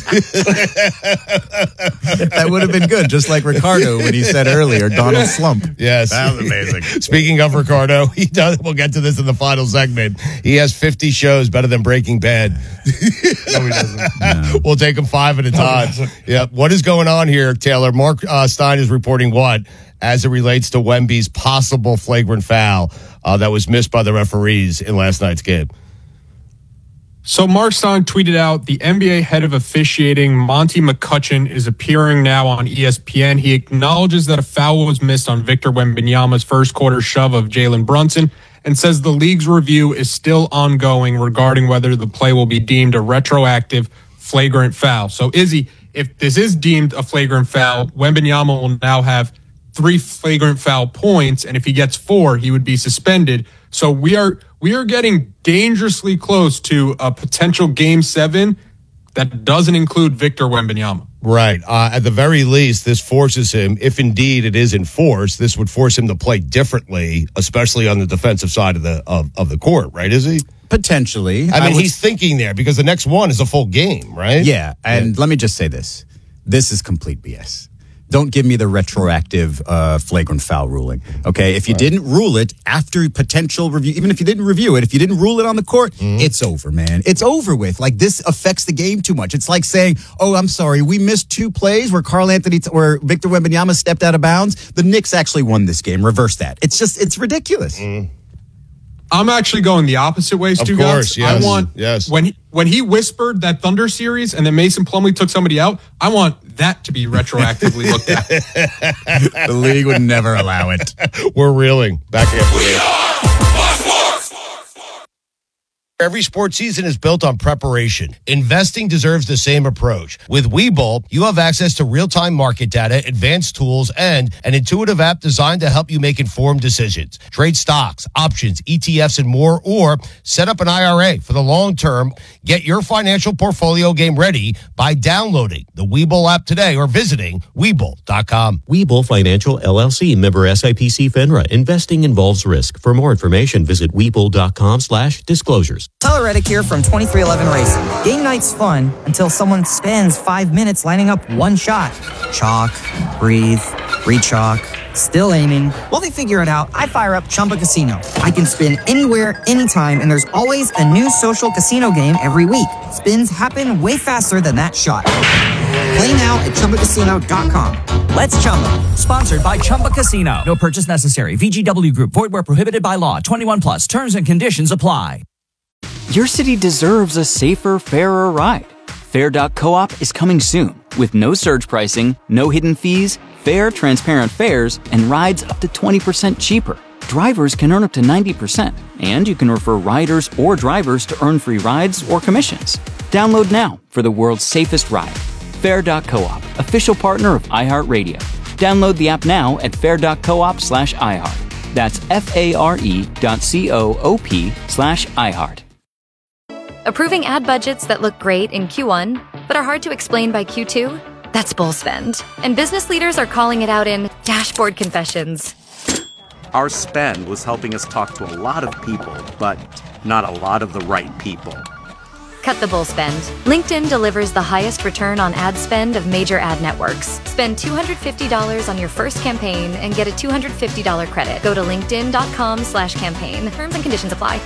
That would have been good, just like Ricardo when he said earlier, Donald Slump.
Yes.
That was amazing.
Speaking of Ricardo, he does. We'll get to this in the final segment. He has 50 shows better than Breaking Bad.
No, he doesn't.
No. We'll take him 5 at a time. Yeah. What is going on here, Taylor? Mark Stein is reporting what as it relates to Wemby's possible flagrant foul that was missed by the referees in last night's game.
So Mark Stein tweeted out, the NBA head of officiating, Monty McCutcheon, is appearing now on ESPN. He acknowledges that a foul was missed on Victor Wembanyama's first quarter shove of Jalen Brunson and says the league's review is still ongoing regarding whether the play will be deemed a retroactive flagrant foul. So, Izzy, if this is deemed a flagrant foul, Wembanyama will now have 3 flagrant foul points, and if he gets 4, he would be suspended. So we are getting dangerously close to a potential Game 7 that doesn't include Victor Wembanyama.
Right. At the very least, this forces him, if indeed it is enforced, this would force him to play differently, especially on the defensive side of the court, right, is he?
Potentially.
I mean, he's thinking there because the next one is a full game, right?
Yeah, and let me just say this. This is complete BS. Don't give me the retroactive flagrant foul ruling, okay? If you didn't rule it after potential review, even if you didn't review it, if you didn't rule it on the court, it's over, man. It's over with. Like, this affects the game too much. It's like saying, oh, I'm sorry, we missed 2 plays where where Victor Wembanyama stepped out of bounds. The Knicks actually won this game. Reverse that. It's ridiculous.
I'm actually going the opposite way, Stu.
Of course, yes.
I want when he whispered that Thunder series and then Mason Plumlee took somebody out, I want that to be retroactively looked at.
The league would never allow it.
We're reeling. Back after this. Every sports season is built on preparation. Investing deserves the same approach. With Webull, you have access to real-time market data, advanced tools, and an intuitive app designed to help you make informed decisions. Trade stocks, options, ETFs, and more, or set up an IRA for the long term. Get your financial portfolio game ready by downloading the Webull app today or visiting Webull.com.
Webull Financial LLC, member SIPC FINRA. Investing involves risk. For more information, visit Webull.com/disclosures.
Tyler Reddick here from 23XI Racing. Game night's fun until someone spends 5 minutes lining up one shot. Chalk, breathe, re-chalk, still aiming. While they figure it out, I fire up Chumba Casino. I can spin anywhere, anytime, and there's always a new social casino game every week. Spins happen way faster than that shot. Play now at ChumbaCasino.com.
Let's Chumba. Sponsored by Chumba Casino. No purchase necessary. VGW Group. Void where prohibited by law. 21 plus. Terms and conditions apply.
Your city deserves a safer, fairer ride. Fair.coop is coming soon with no surge pricing, no hidden fees, fair, transparent fares, and rides up to 20% cheaper. drivers can earn up to 90%, and you can refer riders or drivers to earn free rides or commissions. Download now for the world's safest ride. Fair.coop, official partner of iHeartRadio. Download the app now at fair.coop/iHeart. That's FARE.coop/iHeart.
Approving ad budgets that look great in Q1, but are hard to explain by Q2? That's bull spend. And business leaders are calling it out in dashboard confessions.
Our spend was helping us talk to a lot of people, but not a lot of the right people.
Cut the bull spend. LinkedIn delivers the highest return on ad spend of major ad networks. Spend $250 on your first campaign and get a $250 credit. Go to linkedin.com/campaign. Terms and conditions apply.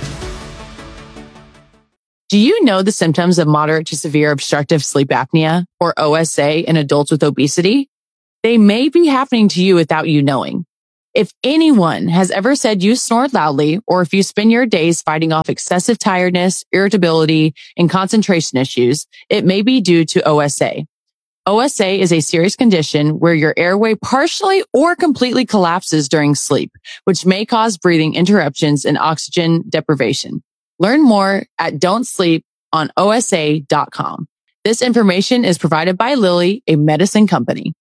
Do you know the symptoms of moderate to severe obstructive sleep apnea, or OSA, in adults with obesity? They may be happening to you without you knowing. If anyone has ever said you snore loudly, or if you spend your days fighting off excessive tiredness, irritability, and concentration issues, it may be due to OSA. OSA is a serious condition where your airway partially or completely collapses during sleep, which may cause breathing interruptions and oxygen deprivation. Learn more at don'tsleeponosa.com. This information is provided by Lilly, a medicine company.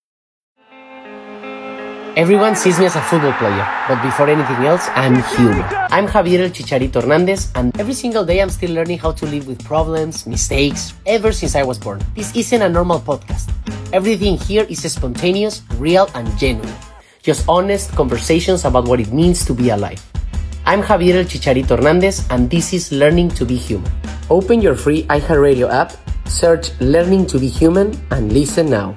Everyone sees me as a football player, but before anything else, I'm human. I'm Javier El Chicharito Hernandez, and every single day I'm still learning how to live with problems, mistakes, ever since I was born. This isn't a normal podcast. Everything here is spontaneous, real, and genuine. Just honest conversations about what it means to be alive. I'm Javier El Chicharito Hernandez, and this is Learning to be Human. Open your free iHeartRadio app, search Learning to be Human, and listen now.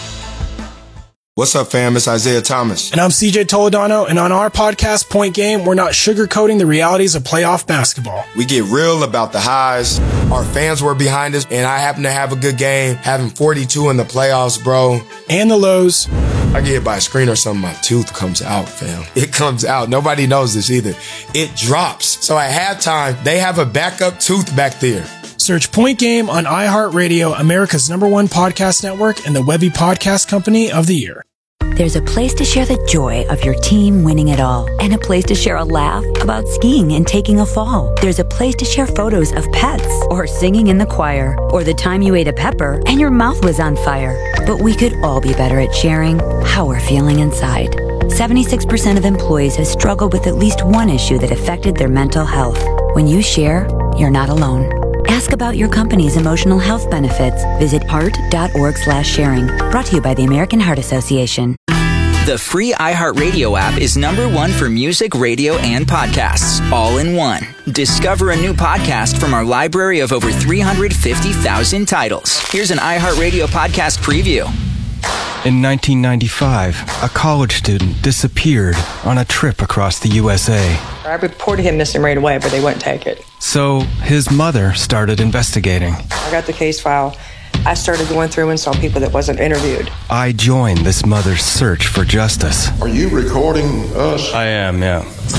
What's up, fam? It's Isaiah Thomas.
And I'm CJ Toledano, and on our podcast, Point Game, we're not sugarcoating the realities of playoff basketball.
We get real about the highs. Our fans were behind us, and I happen to have a good game, having 42 in the playoffs, bro.
And the lows.
I get hit by a screen or something, my tooth comes out, fam. It comes out. Nobody knows this either. It drops. So at halftime, they have a backup tooth back there.
Search Point Game on iHeartRadio, America's #1 podcast network, and the Webby Podcast Company of the Year.
There's a place to share the joy of your team winning it all, and a place to share a laugh about skiing and taking a fall. There's a place to share photos of pets, or singing in the choir, or the time you ate a pepper and your mouth was on fire. But we could all be better at sharing how we're feeling inside. 76% of employees have struggled with at least one issue that affected their mental health. When you share, you're not alone. Ask about your company's emotional health benefits. Visit heart.org/sharing. Brought to you by the American Heart Association.
The free iHeartRadio app is #1 for music, radio, and podcasts, all in one. Discover a new podcast from our library of over 350,000 titles. Here's an iHeartRadio podcast preview.
In 1995, a college student disappeared on a trip across the USA.
I reported him missing right away, but they wouldn't take it.
So his mother started investigating.
I got the case file. I started going through and saw people that wasn't interviewed.
I joined this mother's search for justice.
Are you recording us?
I am, yeah.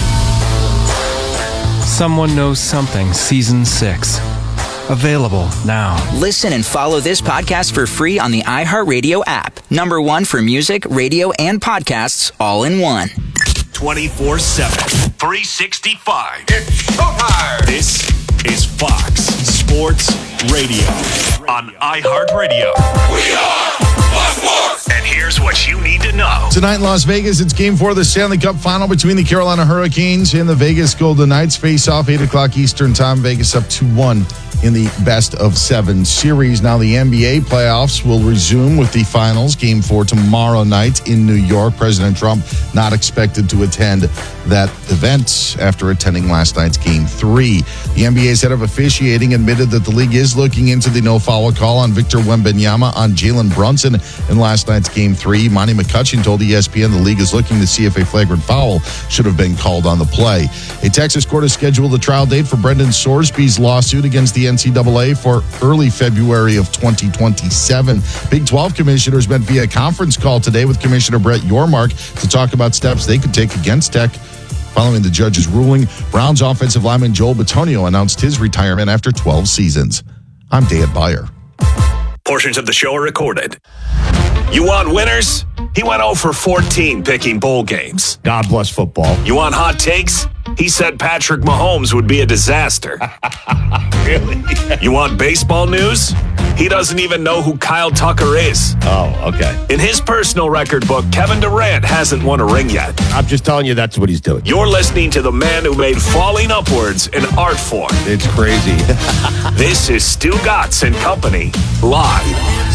Someone Knows Something, Season 6. Available now.
Listen and follow this podcast for free on the iHeartRadio app. #1 for music, radio, and podcasts, all in one.
24/7, 365. It's showtime. This is Fox Sports Radio on iHeartRadio. We are Fox Sports. And here's what you need to know.
Tonight in Las Vegas, it's Game 4 of the Stanley Cup Final between the Carolina Hurricanes and the Vegas Golden Knights. Face off 8 o'clock Eastern Time. Vegas up 2-1 in the best-of-7 series. Now the NBA playoffs will resume with the finals. Game 4 tomorrow night in New York. President Trump not expected to attend that event after attending last night's Game 3. The NBA's head of officiating admitted that the league is looking into the no-foul call on Victor Wembanyama on Jalen Brunson in last night's Game 3. Monty McCutcheon told ESPN the league is looking to see if a flagrant foul should have been called on the play. A Texas court has scheduled a trial date for Brendan Sorsby's lawsuit against the NCAA for early February of 2027. Big 12 commissioners met via conference call today with Commissioner Brett Yormark to talk about steps they could take against Tech. Following the judge's ruling, Browns offensive lineman Joel Bitonio announced his retirement after 12 seasons. I'm Dan Beyer.
Portions of the show are recorded. You want winners? He went 0 for 14 picking bowl games.
God bless football.
You want hot takes? He said Patrick Mahomes would be a disaster.
Really?
You want baseball news? He doesn't even know who Kyle Tucker is.
Oh, okay.
In his personal record book, Kevin Durant hasn't won a ring yet.
I'm just telling you that's what he's doing.
You're listening to the man who made falling upwards an art form.
It's crazy.
This is Stu Gatz and Company, live.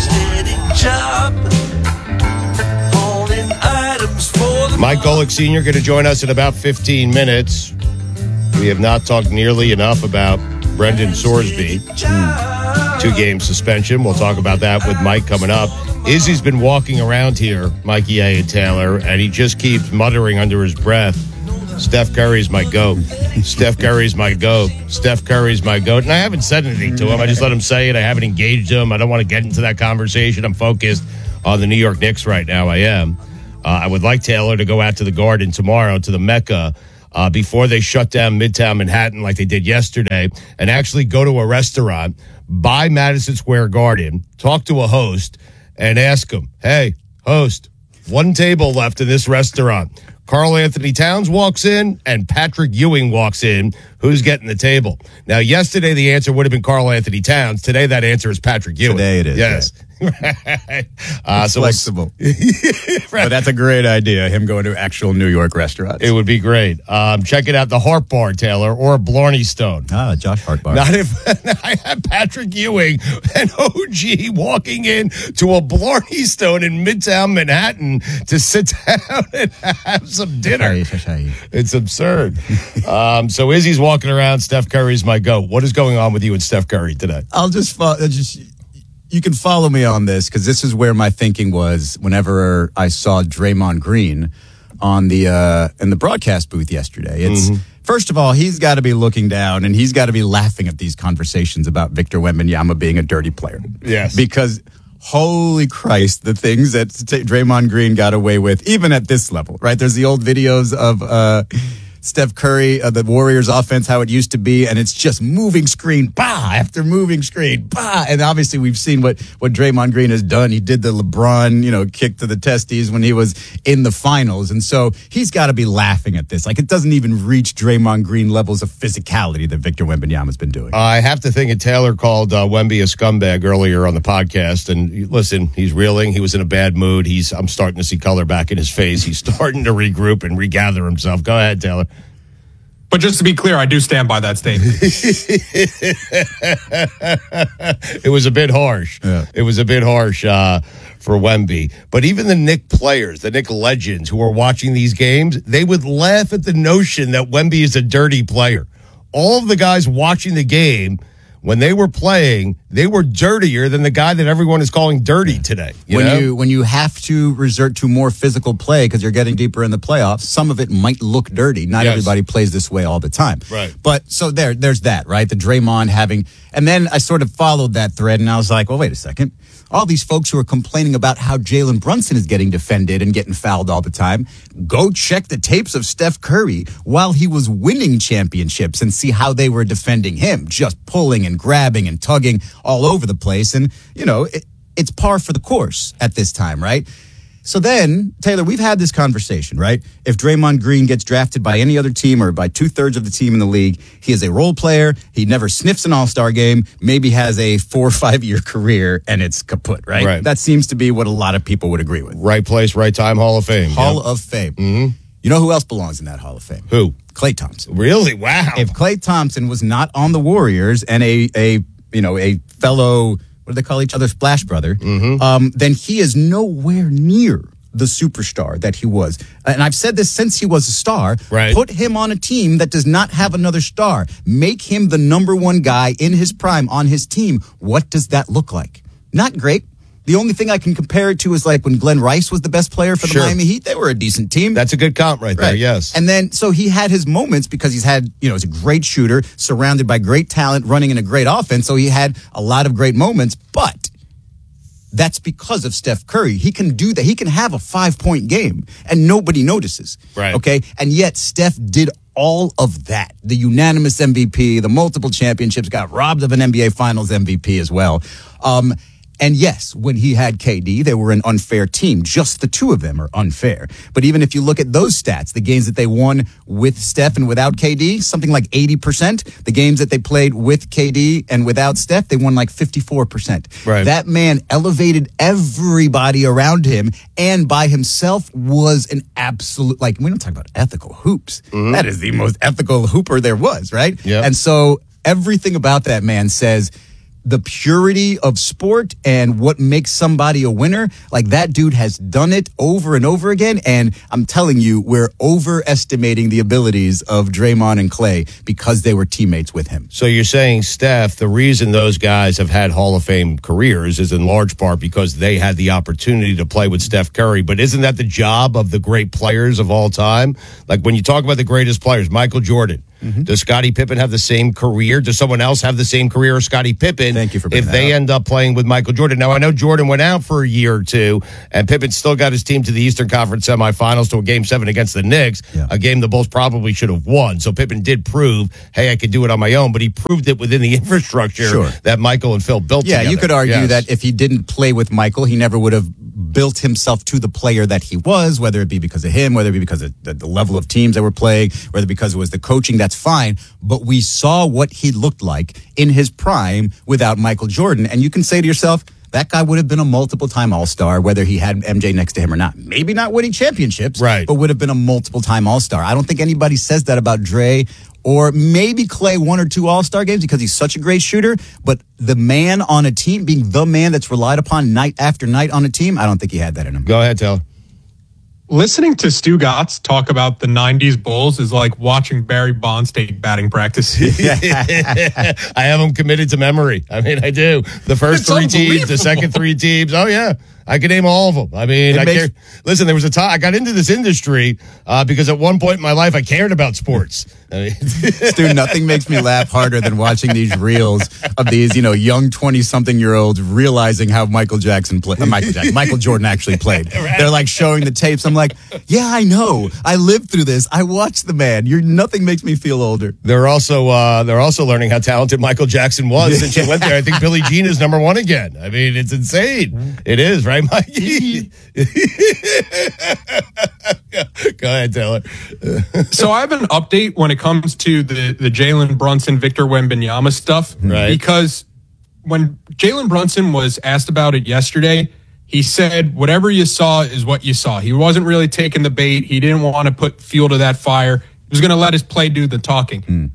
Mike Golick Sr. going to join us in about 15 minutes. We have not talked nearly enough about Brendan Sorsby. 2-game suspension. We'll talk about that with Mike coming up. Izzy's been walking around here, Mikey A. and Taylor, and he just keeps muttering under his breath, Steph Curry's my GOAT. Steph Curry's my GOAT. Steph Curry's my GOAT. And I haven't said anything to him. I just let him say it. I haven't engaged him. I don't want to get into that conversation. I'm focused on the New York Knicks right now. I am. I would like Taylor to go out to the Garden tomorrow, to the Mecca, before they shut down Midtown Manhattan like they did yesterday, and actually go to a restaurant by Madison Square Garden, talk to a host, and ask him, hey, host, one table left in this restaurant. Karl Anthony Towns walks in, and Patrick Ewing walks in. Who's getting the table? Now, yesterday the answer would have been Karl Anthony Towns. Today that answer is Patrick Ewing.
Today it is.
Yes.
It's
So
flexible. But that's a great idea, him going to actual New York restaurants.
It would be great. Check it out, the Hart Bar, Taylor, or Blarney Stone.
Josh Hart Bar.
Not if I have Patrick Ewing and OG walking in to a Blarney Stone in Midtown Manhattan to sit down and have some dinner. It's absurd. So Izzy's walking around, Steph Curry's my GOAT. What is going on with you and Steph Curry today?
You can follow me on this because this is where my thinking was whenever I saw Draymond Green on the in the broadcast booth yesterday. It's first of all, he's got to be looking down and he's got to be laughing at these conversations about Victor Wembanyama being a dirty player.
Yes,
because holy Christ, the things that Draymond Green got away with, even at this level, right? There's the old videos of Steph Curry, the Warriors offense, how it used to be, and it's just moving screen, bah, after moving screen, bah. And obviously we've seen what Draymond Green has done. He did the LeBron, kick to the testes when he was in the finals. And so he's got to be laughing at this. Like, it doesn't even reach Draymond Green levels of physicality that Victor Wembanyama's been doing.
I have to think Taylor called Wemby a scumbag earlier on the podcast. And listen, he's reeling. He was in a bad mood. I'm starting to see color back in his face. He's starting to regroup and regather himself. Go ahead, Taylor.
But just to be clear, I do stand by that statement.
It was a bit harsh. Yeah. It was a bit harsh for Wemby. But even the Knick players, the Knick legends who are watching these games, they would laugh at the notion that Wemby is a dirty player. All of the guys watching the game, when they were playing, they were dirtier than the guy that everyone is calling dirty today.
When you have to resort to more physical play because you're getting deeper in the playoffs, some of it might look dirty. Not everybody plays this way all the time.
Right.
But so there's that, right? The Draymond having, and then I sort of followed that thread and I was like, well, wait a second. All these folks who are complaining about how Jalen Brunson is getting defended and getting fouled all the time, go check the tapes of Steph Curry while he was winning championships and see how they were defending him, just pulling and grabbing and tugging all over the place. And, it's par for the course at this time, right? So then, Taylor, we've had this conversation, right? If Draymond Green gets drafted by any other team or by 2/3 of the team in the league, he is a role player. He never sniffs an all-star game, maybe has a 4 or 5 year career, and it's kaput, right? That seems to be what a lot of people would agree with.
Right place, right time, Hall of Fame.
Hall of Fame.
Mm-hmm.
You know who else belongs in that Hall of Fame?
Who?
Klay Thompson.
Really? Wow.
If Klay Thompson was not on the Warriors and a fellow, what do they call each other, Splash Brother, then he is nowhere near the superstar that he was. And I've said this since he was a star.
Right.
Put him on a team that does not have another star. Make him the number one guy in his prime on his team. What does that look like? Not great. The only thing I can compare it to is like when Glenn Rice was the best player for the Miami Heat. They were a decent team.
That's a good comp right there, yes.
And then, so he had his moments because he's had, he's a great shooter, surrounded by great talent, running in a great offense. So he had a lot of great moments, but that's because of Steph Curry. He can do that. He can have a 5-point game and nobody notices.
Right.
Okay. And yet Steph did all of that. The unanimous MVP, the multiple championships, got robbed of an NBA Finals MVP as well. And yes, when he had KD, they were an unfair team. Just the two of them are unfair. But even if you look at those stats, the games that they won with Steph and without KD, something like 80%. The games that they played with KD and without Steph, they won like 54%.
Right.
That man elevated everybody around him, and by himself was an absolute, like, we don't talk about ethical hoops. That is the most ethical hooper there was, right?
Yep.
And so everything about that man says the purity of sport and what makes somebody a winner, like that dude has done it over and over again. And I'm telling you, we're overestimating the abilities of Draymond and Clay because they were teammates with him.
So you're saying, Steph, the reason those guys have had Hall of Fame careers is in large part because they had the opportunity to play with Steph Curry. But isn't that the job of the great players of all time? Like when you talk about the greatest players, Michael Jordan, does Scottie Pippen have the same career? Does someone else have the same career as Scottie Pippen?
Thank you for
if
bringing
they
that up.
end up playing with Michael Jordan. Now, I know Jordan went out for a year or two, and Pippen still got his team to the Eastern Conference semifinals to a Game 7 against the Knicks, a game the Bulls probably should have won. So Pippen did prove, hey, I could do it on my own, but he proved it within the infrastructure that Michael and Phil built together.
You could argue that if he didn't play with Michael, he never would have built himself to the player that he was, whether it be because of him, whether it be because of the level of teams that were playing, whether because it was the coaching, that's fine. But we saw what he looked like in his prime without Michael Jordan. And you can say to yourself, that guy would have been a multiple-time All-Star, whether he had MJ next to him or not. Maybe not winning championships, but would have been a multiple-time All-Star. I don't think anybody says that about Dre or maybe Clay, 1 or 2 All-Star games because he's such a great shooter. But the man on a team, being the man that's relied upon night after night on a team, I don't think he had that in him.
Go ahead, Taylor.
Listening to Stu Gotts talk about the 90s Bulls is like watching Barry Bonds take batting practice.
I have them committed to memory. I mean, I do. The first 3 teams, the second 3 teams. Oh, yeah. I can name all of them. I mean, listen, there was a time I got into this industry because at one point in my life, I cared about sports. I mean,
Dude, nothing makes me laugh harder than watching these reels of these, young 20-something-year-olds realizing how Michael Jordan actually played. They're like showing the tapes. I'm like, yeah, I know. I lived through this. I watched the man. Nothing makes me feel older.
They're also learning how talented Michael Jackson was since he went there. I think Billie Jean is #1 again. I mean, it's insane. It is, right, Mikey? Go ahead, Taylor.
So I have an update when it comes to the Jalen Brunson, Victor Wembanyama stuff.
Right.
Because when Jalen Brunson was asked about it yesterday, he said, whatever you saw is what you saw. He wasn't really taking the bait. He didn't want to put fuel to that fire. He was going to let his play do the talking.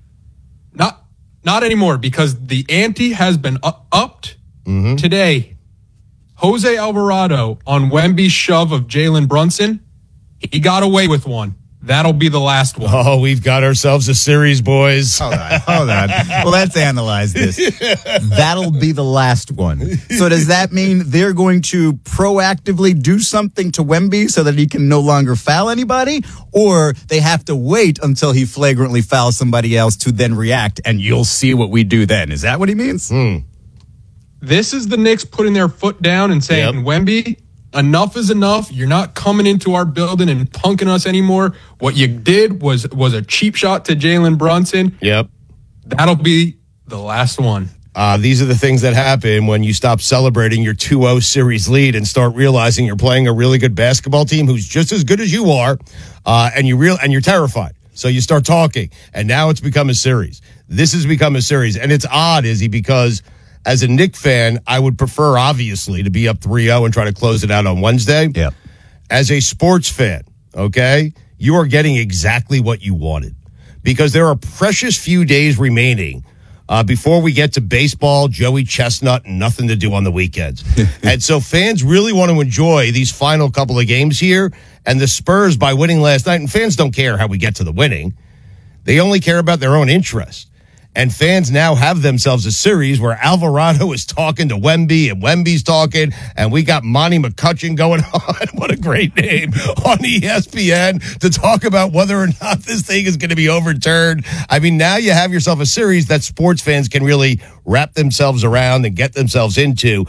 Not anymore, because the ante has been upped today. Jose Alvarado on Wemby's shove of Jalen Brunson, he got away with one. That'll be the last one.
Oh, we've got ourselves a series, boys.
Hold on. Well, let's analyze this. That'll be the last one. So does that mean they're going to proactively do something to Wemby so that he can no longer foul anybody? Or they have to wait until he flagrantly fouls somebody else to then react, and you'll see what we do then? Is that what he means?
This is the Knicks putting their foot down and saying, Wemby, enough is enough. You're not coming into our building and punking us anymore. What you did was a cheap shot to Jalen Brunson.
Yep.
That'll be the last one.
These are the things that happen when you stop celebrating your 2-0 series lead and start realizing you're playing a really good basketball team who's just as good as you are, and you're terrified. So you start talking, and now it's become a series. This has become a series, and it's odd, Izzy, because as a Knicks fan, I would prefer, obviously, to be up 3-0 and try to close it out on Wednesday.
Yeah.
As a sports fan, okay, you are getting exactly what you wanted because there are precious few days remaining before we get to baseball, Joey Chestnut, and nothing to do on the weekends. And so fans really want to enjoy these final couple of games here. And the Spurs, by winning last night, and fans don't care how we get to the winning. They only care about their own interest. And fans now have themselves a series where Alvarado is talking to Wemby and Wemby's talking, and we got Monty McCutcheon going on. What a great name on ESPN to talk about whether or not this thing is going to be overturned. I mean, now you have yourself a series that sports fans can really wrap themselves around and get themselves into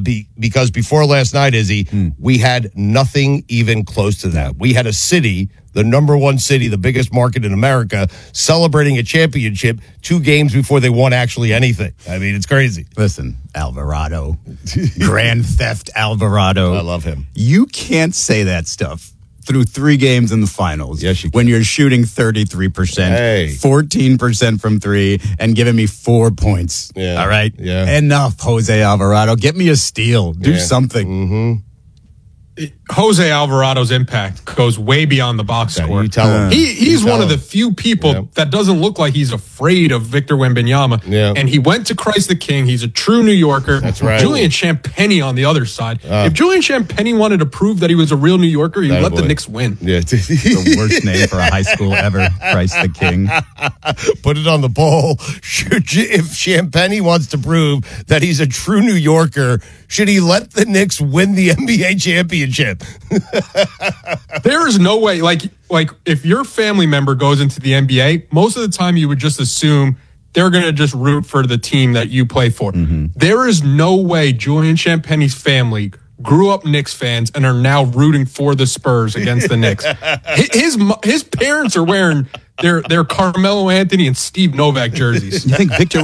because before last night, Izzy, we had nothing even close to that. We had a city the number one city, the biggest market in America, celebrating a championship 2 games before they won actually anything. I mean, it's crazy.
Listen, Alvarado, Grand Theft Alvarado.
I love him.
You can't say that stuff through 3 games in the finals.
Yes, you can.
When you're shooting 33%, 14% from 3, and giving me 4 points.
Yeah.
All right?
Yeah.
Enough, Jose Alvarado. Get me a steal. Do something.
Mm-hmm.
Jose Alvarado's impact goes way beyond the box score.
You tell him.
He's one of the few people that doesn't look like he's afraid of Victor Wembanyama.
Yeah.
And he went to Christ the King. He's a true New Yorker.
That's right.
Julian Champagnie on the other side. If Julian Champagnie wanted to prove that he was a real New Yorker, he'd let the Knicks win.
Yeah.
The worst name for a high school ever. Christ the King.
Put it on the poll. If Champagnie wants to prove that he's a true New Yorker, should he let the Knicks win the NBA championship?
There is no way. Like if your family member goes into the NBA, most of the time you would just assume they're going to just root for the team that you play for.
Mm-hmm.
There is no way Julian Champagnie's family grew up Knicks fans and are now rooting for the Spurs against the Knicks. His parents are wearing their Carmelo Anthony and Steve Novak jerseys.
You think Victor